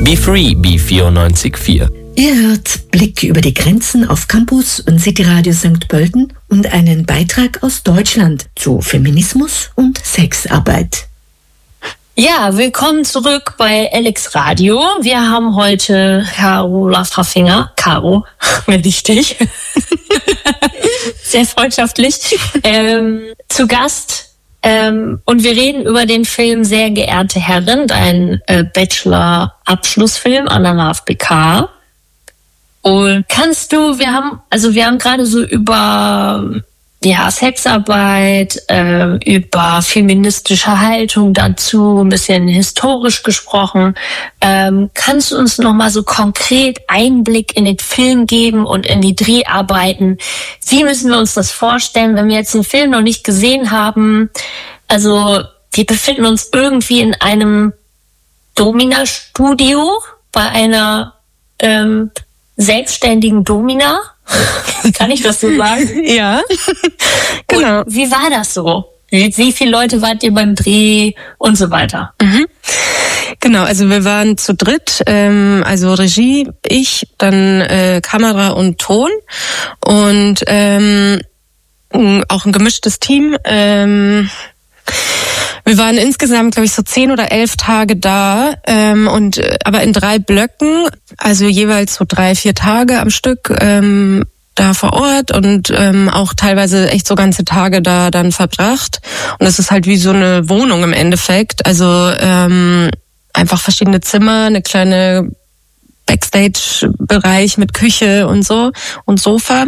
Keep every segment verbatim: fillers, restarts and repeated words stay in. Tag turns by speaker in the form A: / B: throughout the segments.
A: Be Free, B vierundneunzig Komma vier.
B: Ihr hört Blick über die Grenzen auf Campus und City Radio Sankt Pölten und einen Beitrag aus Deutschland zu Feminismus und Sexarbeit.
C: Ja, willkommen zurück bei L X Radio. Wir haben heute Carola Fraffinger, Caro, mir wichtig, sehr freundschaftlich, ähm, zu Gast. Ähm, und wir reden über den Film Sehr geehrte Herrin, ein äh, Bachelor-Abschlussfilm an der L A F B K. Und kannst du, wir haben, also wir haben gerade so über ja, Sexarbeit, äh, über feministische Haltung dazu, ein bisschen historisch gesprochen. Ähm, kannst du uns nochmal so konkret Einblick in den Film geben und in die Dreharbeiten? Wie müssen wir uns das vorstellen, wenn wir jetzt den Film noch nicht gesehen haben? Also wir befinden uns irgendwie in einem Domina-Studio bei einer ähm, selbstständigen Domina. Kann ich das so sagen?
D: Ja, genau.
C: Und wie war das so? Wie, wie viele Leute wart ihr beim Dreh und so weiter?
D: Mhm. Genau, also wir waren zu dritt, ähm, also Regie, ich, dann äh, Kamera und Ton und ähm, auch ein gemischtes Team. Ähm, Wir waren insgesamt, glaube ich, so zehn oder elf Tage da, ähm, und aber in drei Blöcken, also jeweils so drei, vier Tage am Stück ähm, da vor Ort und ähm, auch teilweise echt so ganze Tage da dann verbracht. Und es ist halt wie so eine Wohnung im Endeffekt, also ähm, einfach verschiedene Zimmer, eine kleine Backstage-Bereich mit Küche und so und Sofa.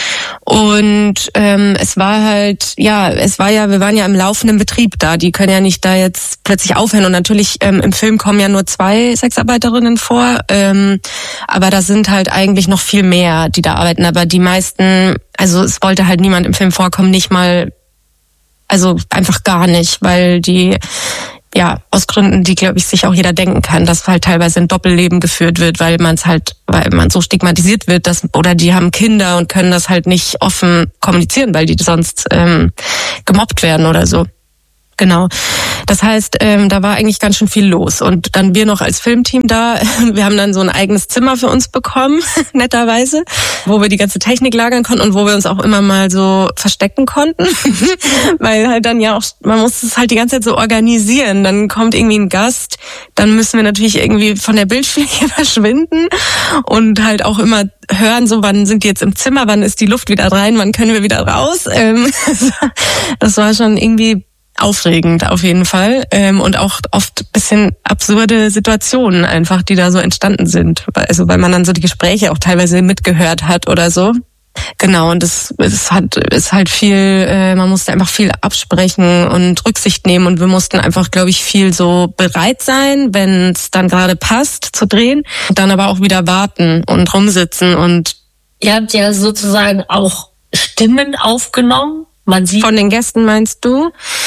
D: Und ähm, es war halt, ja, es war ja, wir waren ja im laufenden Betrieb da. Die können ja nicht da jetzt plötzlich aufhören. Und natürlich ähm, im Film kommen ja nur zwei Sexarbeiterinnen vor. Ähm, aber da sind halt eigentlich noch viel mehr, die da arbeiten. Aber die meisten, also es wollte halt niemand im Film vorkommen, nicht mal, also einfach gar nicht, weil die ja, aus Gründen, die, glaube ich, sich auch jeder denken kann, dass halt teilweise ein Doppelleben geführt wird, weil man es halt, weil man so stigmatisiert wird, dass, oder die haben Kinder und können das halt nicht offen kommunizieren, weil die sonst ähm, gemobbt werden oder so. Genau. Das heißt, ähm, da war eigentlich ganz schön viel los. Und dann wir noch als Filmteam da, wir haben dann so ein eigenes Zimmer für uns bekommen, netterweise, wo wir die ganze Technik lagern konnten und wo wir uns auch immer mal so verstecken konnten. Weil halt dann ja auch, man muss es halt die ganze Zeit so organisieren. Dann kommt irgendwie ein Gast, dann müssen wir natürlich irgendwie von der Bildfläche verschwinden und halt auch immer hören, so wann sind die jetzt im Zimmer, wann ist die Luft wieder rein, wann können wir wieder raus. Ähm, das war schon irgendwie aufregend auf jeden Fall, ähm, und auch oft bisschen absurde Situationen einfach, die da so entstanden sind. Also weil man dann so die Gespräche auch teilweise mitgehört hat oder so. Genau, und das es hat ist halt viel, äh, man musste einfach viel absprechen und Rücksicht nehmen und wir mussten einfach, glaube ich, viel so bereit sein, wenn es dann gerade passt zu drehen, und dann aber auch wieder warten und rumsitzen. Und
C: ihr habt ja sozusagen auch Stimmen aufgenommen. Man sieht
D: von den Gästen, meinst du?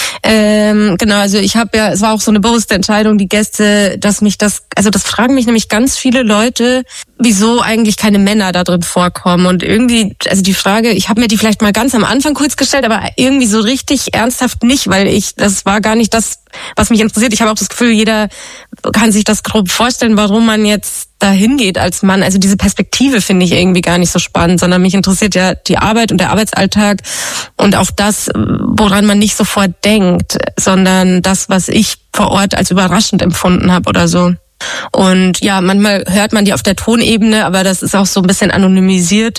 D: Ähm, genau, also ich habe ja, es war auch so eine bewusste Entscheidung, die Gäste, dass mich das, also das fragen mich nämlich ganz viele Leute, wieso eigentlich keine Männer da drin vorkommen. Und irgendwie, also die Frage, ich habe mir die vielleicht mal ganz am Anfang kurz gestellt, aber irgendwie so richtig ernsthaft nicht, weil ich, das war gar nicht das, was mich interessiert. Ich habe auch das Gefühl, jeder kann sich das grob vorstellen, warum man jetzt dahin geht als Mann. Also diese Perspektive finde ich irgendwie gar nicht so spannend, sondern mich interessiert ja die Arbeit und der Arbeitsalltag und auch das, woran man nicht sofort denkt, sondern das, was ich vor Ort als überraschend empfunden habe oder so. Und ja, manchmal hört man die auf der Tonebene, aber das ist auch so ein bisschen anonymisiert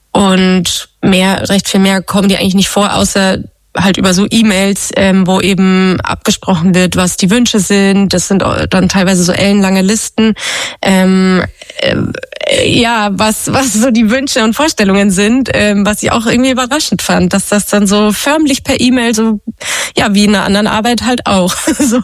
D: und mehr, recht viel mehr kommen die eigentlich nicht vor, außer halt über so E-Mails, ähm, wo eben abgesprochen wird, was die Wünsche sind. Das sind dann teilweise so ellenlange Listen. Ähm, äh, ja, was was so die Wünsche und Vorstellungen sind, ähm, was ich auch irgendwie überraschend fand, dass das dann so förmlich per E-Mail so, ja, wie in einer anderen Arbeit halt auch. so.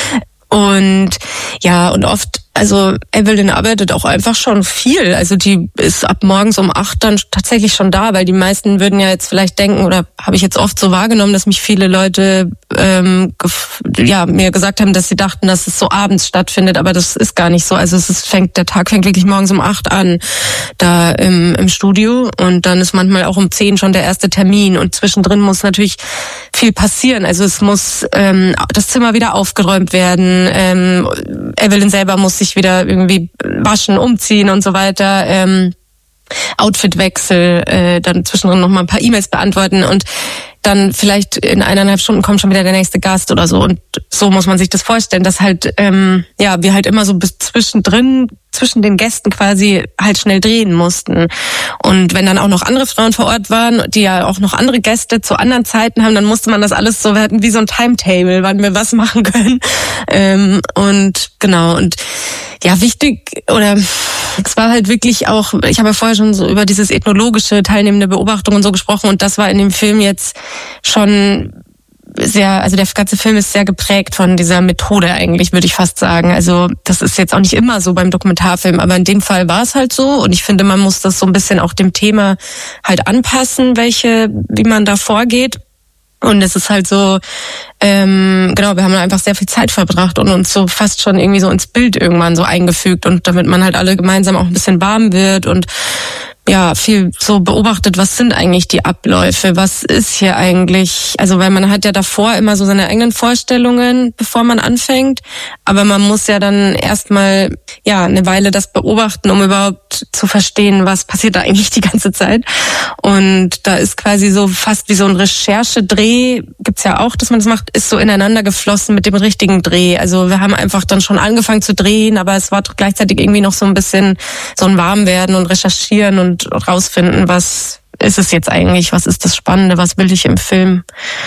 D: Und ja, und oft, also Evelyn arbeitet auch einfach schon viel. Also die ist ab morgens um acht dann tatsächlich schon da, weil die meisten würden ja jetzt vielleicht denken, oder habe ich jetzt oft so wahrgenommen, dass mich viele Leute ähm, gef- ja, mir gesagt haben, dass sie dachten, dass es so abends stattfindet, aber das ist gar nicht so. Also es ist, fängt, der Tag fängt wirklich morgens um acht an, da im, im Studio, und dann ist manchmal auch um zehn schon der erste Termin, und zwischendrin muss natürlich viel passieren. Also es muss ähm, das Zimmer wieder aufgeräumt werden, ähm, Evelyn selber muss sich wieder irgendwie waschen, umziehen und so weiter, ähm, Outfitwechsel, äh, dann zwischendrin noch mal ein paar E-Mails beantworten, und dann vielleicht in eineinhalb Stunden kommt schon wieder der nächste Gast oder so. Und so muss man sich das vorstellen, dass halt, ähm, ja, wir halt immer so bis zwischendrin, zwischen den Gästen quasi halt schnell drehen mussten. Und wenn dann auch noch andere Frauen vor Ort waren, die ja auch noch andere Gäste zu anderen Zeiten haben, dann musste man das alles so, wir hatten wie so ein Timetable, wann wir was machen können. Ähm, und genau, und ja, wichtig, oder es war halt wirklich auch, ich habe ja vorher schon so über dieses ethnologische, teilnehmende Beobachtung und so gesprochen, und das war in dem Film jetzt schon sehr, also der ganze Film ist sehr geprägt von dieser Methode eigentlich, würde ich fast sagen. Also das ist jetzt auch nicht immer so beim Dokumentarfilm, aber in dem Fall war es halt so, und ich finde, man muss das so ein bisschen auch dem Thema halt anpassen, welche, wie man da vorgeht. Und es ist halt so, ähm, genau, wir haben einfach sehr viel Zeit verbracht und uns so fast schon irgendwie so ins Bild irgendwann so eingefügt, und damit man halt alle gemeinsam auch ein bisschen warm wird und ja, viel so beobachtet, was sind eigentlich die Abläufe, was ist hier eigentlich, also weil man hat ja davor immer so seine eigenen Vorstellungen, bevor man anfängt, aber man muss ja dann erstmal, ja, eine Weile das beobachten, um überhaupt zu verstehen, was passiert da eigentlich die ganze Zeit. Und da ist quasi so fast wie so ein Recherchedreh, gibt's ja auch, dass man das macht, ist so ineinander geflossen mit dem richtigen Dreh. Also wir haben einfach dann schon angefangen zu drehen, aber es war gleichzeitig irgendwie noch so ein bisschen so ein Warmwerden und Recherchieren und rausfinden, was ist es jetzt eigentlich, was ist das Spannende, was will ich im Film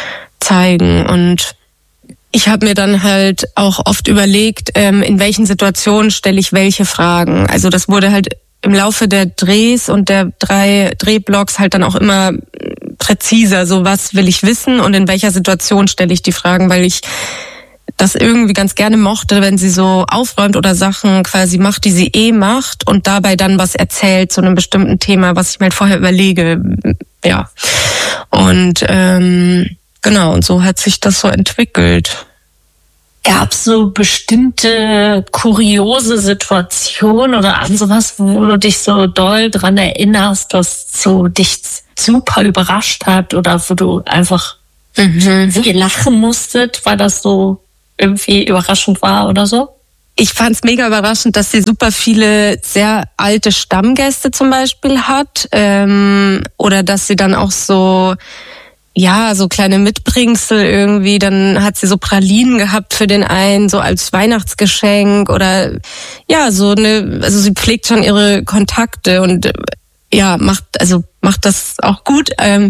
D: zeigen. Und ich habe mir dann halt auch oft überlegt, in welchen Situationen stelle ich welche Fragen. Also das wurde halt im Laufe der Drehs und der drei Drehblocks halt dann auch immer präziser, so was will ich wissen und in welcher Situation stelle ich die Fragen, weil ich das irgendwie ganz gerne mochte, wenn sie so aufräumt oder Sachen quasi macht, die sie eh macht, und dabei dann was erzählt zu einem bestimmten Thema, was ich mir halt vorher überlege. Ja. Und ähm, genau, und so hat sich das so entwickelt.
C: Gab es so bestimmte kuriose Situationen oder an sowas, wo du dich so doll dran erinnerst, dass so dich super überrascht hat, oder wo du einfach mhm. viel lachen musstet? War das so irgendwie überraschend war oder so?
D: Ich fand es mega überraschend, dass sie super viele sehr alte Stammgäste zum Beispiel hat, ähm, oder dass sie dann auch so, ja, so kleine Mitbringsel irgendwie, dann hat sie so Pralinen gehabt für den einen, so als Weihnachtsgeschenk, oder ja, so eine, also sie pflegt schon ihre Kontakte und ja, macht, also macht das auch gut. Ähm,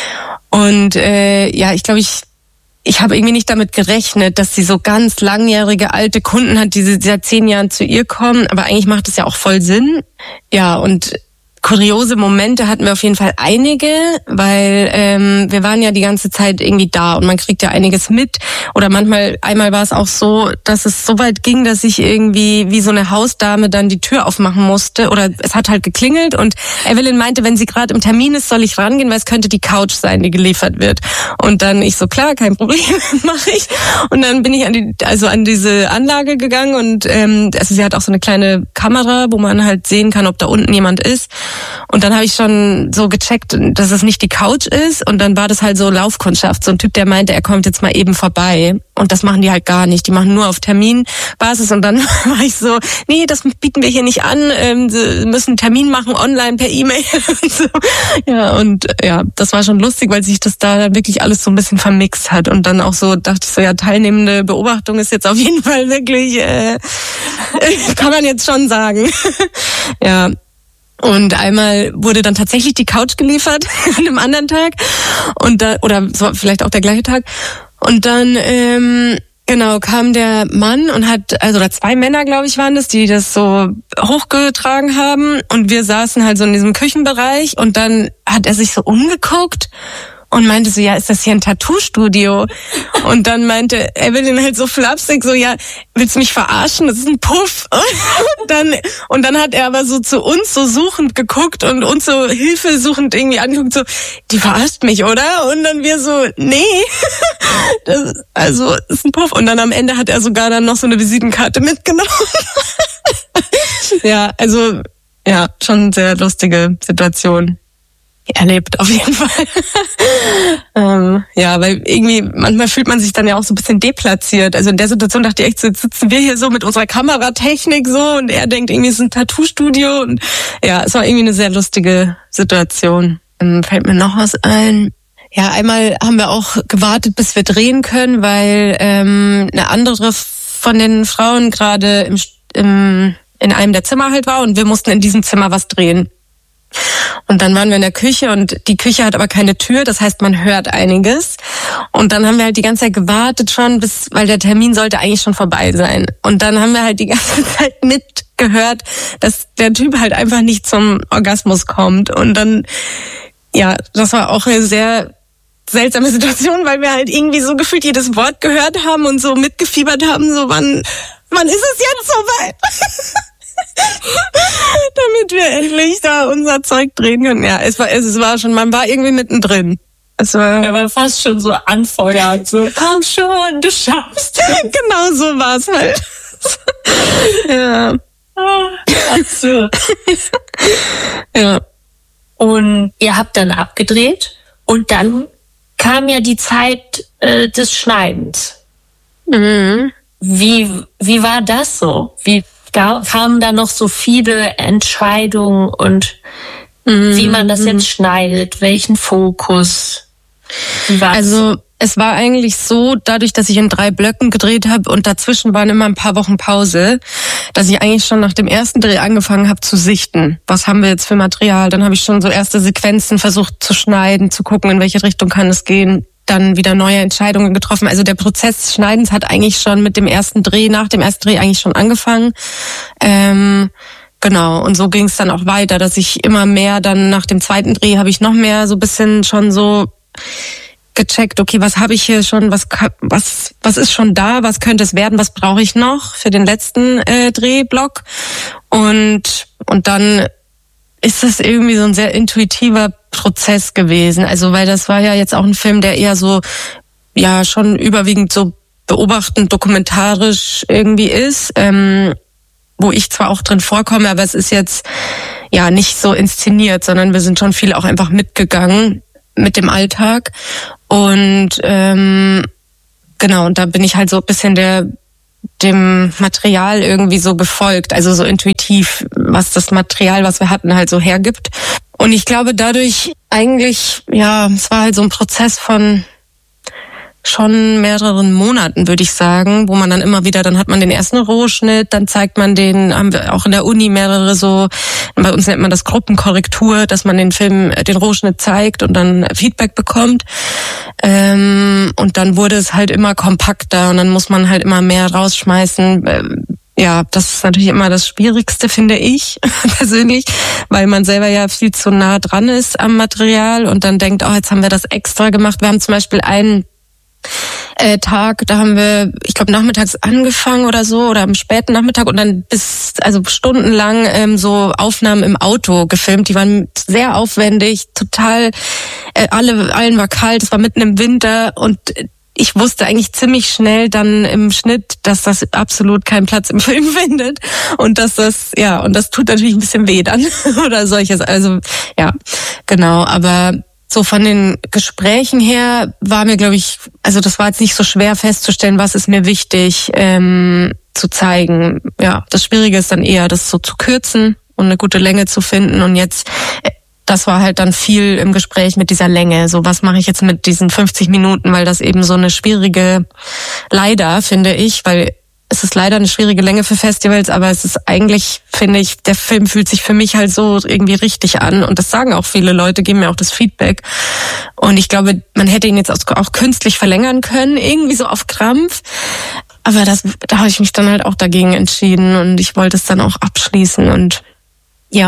D: und äh, ja, ich glaube, ich Ich habe irgendwie nicht damit gerechnet, dass sie so ganz langjährige alte Kunden hat, die seit zehn Jahren zu ihr kommen. Aber eigentlich macht es ja auch voll Sinn. Ja, und kuriose Momente hatten wir auf jeden Fall einige, weil ähm, wir waren ja die ganze Zeit irgendwie da und man kriegt ja einiges mit. Oder manchmal, einmal war es auch so, dass es so weit ging, dass ich irgendwie wie so eine Hausdame dann die Tür aufmachen musste. Oder es hat halt geklingelt und Evelyn meinte, wenn sie gerade im Termin ist, soll ich rangehen, weil es könnte die Couch sein, die geliefert wird. Und dann ich so, klar, kein Problem, mache ich. Und dann bin ich an die, also an diese Anlage gegangen und ähm, also sie hat auch so eine kleine Kamera, wo man halt sehen kann, ob da unten jemand ist. Und dann habe ich schon so gecheckt, dass es nicht die Couch ist. Und dann war das halt so Laufkundschaft. So ein Typ, der meinte, er kommt jetzt mal eben vorbei. Und das machen die halt gar nicht. Die machen nur auf Terminbasis. Und dann war ich so, nee, das bieten wir hier nicht an. Ähm, sie müssen einen Termin machen, online, per E-Mail. Und so. Ja, und ja, das war schon lustig, weil sich das da wirklich alles so ein bisschen vermixt hat. Und dann auch so dachte ich so, ja, teilnehmende Beobachtung ist jetzt auf jeden Fall wirklich, äh, kann man jetzt schon sagen. Ja. Und einmal wurde dann tatsächlich die Couch geliefert an einem anderen Tag und da, oder so vielleicht auch der gleiche Tag. Und dann ähm, genau kam der Mann und hat, also oder zwei Männer, glaube ich, waren das, die das so hochgetragen haben. Und wir saßen halt so in diesem Küchenbereich und dann hat er sich so umgeguckt und meinte so, ja, ist das hier ein Tattoo-Studio? Und dann meinte Evelyn halt so flapsig, so, ja, willst du mich verarschen? Das ist ein Puff. Und dann, und dann hat er aber so zu uns so suchend geguckt und uns so hilfesuchend irgendwie angeguckt, so, die verarscht mich, oder? Und dann wir so, nee, das, also, das ist ein Puff. Und dann am Ende hat er sogar dann noch so eine Visitenkarte mitgenommen. Ja, also, ja, schon eine sehr lustige Situation erlebt, auf jeden Fall. ähm, ja, weil irgendwie, manchmal fühlt man sich dann ja auch so ein bisschen deplatziert. Also in der Situation dachte ich echt, so, jetzt sitzen wir hier so mit unserer Kameratechnik so und er denkt irgendwie, es ist ein Tattoo-Studio und ja, es war irgendwie eine sehr lustige Situation. Dann fällt mir noch was ein. Ja, einmal haben wir auch gewartet, bis wir drehen können, weil ähm, eine andere von den Frauen gerade im, im, in einem der Zimmer halt war und wir mussten in diesem Zimmer was drehen. Und dann waren wir in der Küche und die Küche hat aber keine Tür, das heißt, man hört einiges. Und dann haben wir halt die ganze Zeit gewartet schon, bis, weil der Termin sollte eigentlich schon vorbei sein. Und dann haben wir halt die ganze Zeit mitgehört, dass der Typ halt einfach nicht zum Orgasmus kommt. Und dann, ja, das war auch eine sehr seltsame Situation, weil wir halt irgendwie so gefühlt jedes Wort gehört haben und so mitgefiebert haben, so wann, wann ist es jetzt soweit? Damit wir endlich da unser Zeug drehen können. Ja, es war, es war schon, man war irgendwie mittendrin. Es war,
C: er war fast schon so anfeuert, so, komm schon, du schaffst.
D: Genau so war es halt. Ja.
C: Also.
D: Ja.
C: Und ihr habt dann abgedreht und dann kam ja die Zeit äh, des Schneidens.
D: Mhm.
C: Wie, wie war das so? Wie kamen da noch so viele Entscheidungen und mhm. wie man das jetzt schneidet, welchen Fokus? Wie war's?
D: Also es war eigentlich so, dadurch, dass ich in drei Blöcken gedreht habe und dazwischen waren immer ein paar Wochen Pause, dass ich eigentlich schon nach dem ersten Dreh angefangen habe zu sichten. Was haben wir jetzt für Material? Dann habe ich schon so erste Sequenzen versucht zu schneiden, zu gucken, in welche Richtung kann es gehen. Dann wieder neue Entscheidungen getroffen. Also der Prozess des Schneidens hat eigentlich schon mit dem ersten Dreh, nach dem ersten Dreh eigentlich schon angefangen. Ähm, genau, und so ging es dann auch weiter, dass ich immer mehr dann nach dem zweiten Dreh habe ich noch mehr so ein bisschen schon so gecheckt, okay, was habe ich hier schon, was was was ist schon da, was könnte es werden, was brauche ich noch für den letzten äh, Drehblock und und dann ist das irgendwie so ein sehr intuitiver Prozess gewesen. Also, weil das war ja jetzt auch ein Film, der eher so, ja, schon überwiegend so beobachtend, dokumentarisch irgendwie ist, ähm, wo ich zwar auch drin vorkomme, aber es ist jetzt, ja, nicht so inszeniert, sondern wir sind schon viel auch einfach mitgegangen mit dem Alltag. Und, ähm, genau, und da bin ich halt so ein bisschen der, dem Material irgendwie so gefolgt, also so intuitiv, was das Material, was wir hatten, halt so hergibt. Und ich glaube dadurch eigentlich, ja, es war halt so ein Prozess von schon mehreren Monaten, würde ich sagen, wo man dann immer wieder, dann hat man den ersten Rohschnitt, dann zeigt man den, haben wir auch in der Uni mehrere so, bei uns nennt man das Gruppenkorrektur, dass man den Film, den Rohschnitt zeigt und dann Feedback bekommt. Ähm, und dann wurde es halt immer kompakter und dann muss man halt immer mehr rausschmeißen. Ähm, ja, das ist natürlich immer das Schwierigste, finde ich persönlich, weil man selber ja viel zu nah dran ist am Material und dann denkt, oh, jetzt haben wir das extra gemacht. Wir haben zum Beispiel einen Äh, Tag, da haben wir, ich glaube, nachmittags angefangen oder so oder am späten Nachmittag und dann bis, also stundenlang ähm, so Aufnahmen im Auto gefilmt. Die waren sehr aufwendig, total, äh, alle, allen war kalt, es war mitten im Winter und ich wusste eigentlich ziemlich schnell dann im Schnitt, dass das absolut keinen Platz im Film findet und dass das, ja, und das tut natürlich ein bisschen weh dann oder solches. Also, ja, genau, aber so von den Gesprächen her war mir, glaube ich, also das war jetzt nicht so schwer festzustellen, was ist mir wichtig ähm, zu zeigen. Ja, das Schwierige ist dann eher, das so zu kürzen und eine gute Länge zu finden. Und jetzt, das war halt dann viel im Gespräch mit dieser Länge. So, was mache ich jetzt mit diesen fünfzig Minuten, weil das eben so eine schwierige, leider finde ich, weil es ist leider eine schwierige Länge für Festivals, aber es ist eigentlich, finde ich, der Film fühlt sich für mich halt so irgendwie richtig an und das sagen auch viele Leute, geben mir auch das Feedback und ich glaube, man hätte ihn jetzt auch künstlich verlängern können, irgendwie so auf Krampf, aber das, da habe ich mich dann halt auch dagegen entschieden und ich wollte es dann auch abschließen und ja,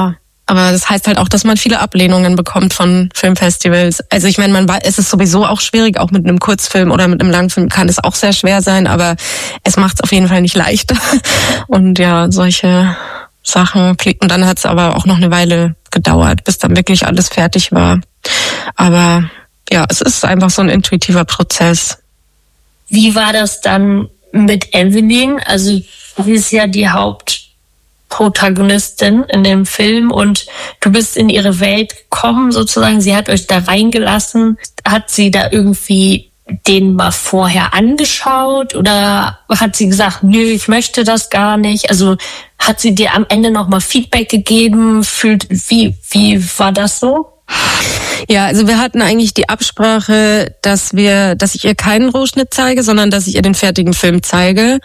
D: Aber das heißt halt auch, dass man viele Ablehnungen bekommt von Filmfestivals. Also ich meine, man war, es ist sowieso auch schwierig, auch mit einem Kurzfilm oder mit einem Langfilm kann es auch sehr schwer sein, aber es macht es auf jeden Fall nicht leichter. Und ja, solche Sachen. Und dann hat es aber auch noch eine Weile gedauert, bis dann wirklich alles fertig war. Aber ja, es ist einfach so ein intuitiver Prozess.
C: Wie war das dann mit Evelyn? Also sie ist ja die Hauptprotagonistin in dem Film und du bist in ihre Welt gekommen sozusagen. Sie hat euch da reingelassen. Hat sie da irgendwie den mal vorher angeschaut oder hat sie gesagt, nö, ich möchte das gar nicht? Also hat sie dir am Ende nochmal Feedback gegeben? Fühlt, wie, wie war das so?
D: Ja, also wir hatten eigentlich die Absprache, dass wir, dass ich ihr keinen Rohschnitt zeige, sondern dass ich ihr den fertigen Film zeige.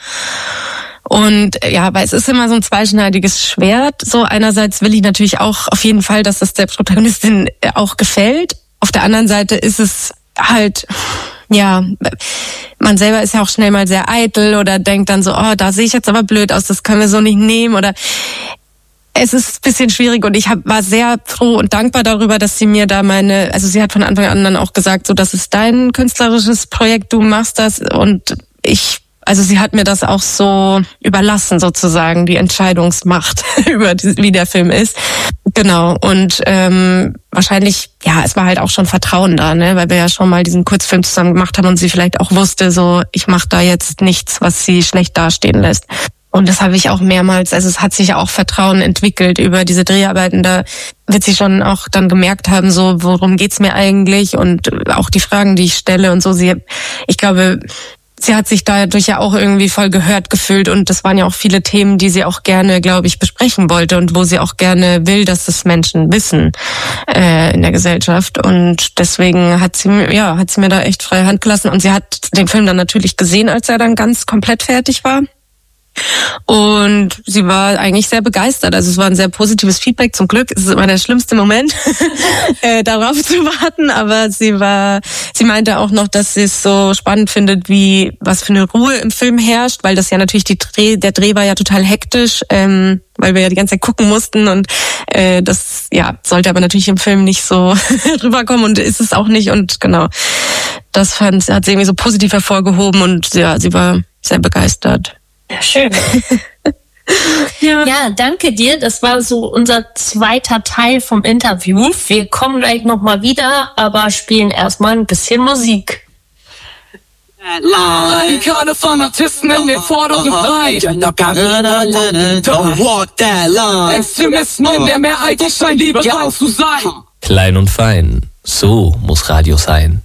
D: Und ja, weil es ist immer so ein zweischneidiges Schwert. So einerseits will ich natürlich auch auf jeden Fall, dass das der Protagonistin auch gefällt. Auf der anderen Seite ist es halt, ja, man selber ist ja auch schnell mal sehr eitel oder denkt dann so, oh, da sehe ich jetzt aber blöd aus, das können wir so nicht nehmen oder es ist ein bisschen schwierig und ich hab, war sehr froh und dankbar darüber, dass sie mir da meine, also sie hat von Anfang an dann auch gesagt, so, das ist dein künstlerisches Projekt, du machst das und ich, also sie hat mir das auch so überlassen sozusagen, die Entscheidungsmacht über die, wie der Film ist. Genau und ähm, wahrscheinlich, ja, es war halt auch schon Vertrauen da, ne, weil wir ja schon mal diesen Kurzfilm zusammen gemacht haben und sie vielleicht auch wusste, so, ich mache da jetzt nichts, was sie schlecht dastehen lässt. Und das habe ich auch mehrmals, also es hat sich auch Vertrauen entwickelt über diese Dreharbeiten. Da wird sie schon auch dann gemerkt haben, so worum geht's mir eigentlich und auch die Fragen, die ich stelle und so. Sie, ich glaube, sie hat sich dadurch ja auch irgendwie voll gehört gefühlt und das waren ja auch viele Themen, die sie auch gerne, glaube ich, besprechen wollte und wo sie auch gerne will, dass das Menschen wissen äh, in der Gesellschaft. Und deswegen hat sie, ja, hat sie mir da echt freie Hand gelassen und sie hat den Film dann natürlich gesehen, als er dann ganz komplett fertig war. Und sie war eigentlich sehr begeistert. Also es war ein sehr positives Feedback. Zum Glück ist es immer der schlimmste Moment, äh, darauf zu warten. Aber sie war, sie meinte auch noch, dass sie es so spannend findet, wie was für eine Ruhe im Film herrscht, weil das ja natürlich die Dreh, der Dreh war ja total hektisch, ähm, weil wir ja die ganze Zeit gucken mussten und äh, das ja sollte aber natürlich im Film nicht so rüberkommen und ist es auch nicht. Und genau, das fand, hat sie irgendwie so positiv hervorgehoben und ja, sie war sehr begeistert.
C: Ja, schön. ja. ja, danke dir. Das war so unser zweiter Teil vom Interview. Wir kommen gleich nochmal wieder, aber spielen erstmal ein bisschen Musik.
E: Keine Fanatisten in den vorderen Reihen. Don't walk that line. Extremisten in der Mehrheit, ich schein lieber raus zu sein.
A: Klein und fein, so muss Radio sein.